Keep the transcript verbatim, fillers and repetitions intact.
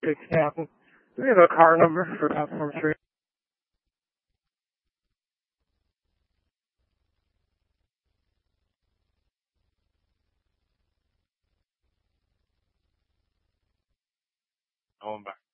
six Canton. Do we have a car number for Platform Street? Going back.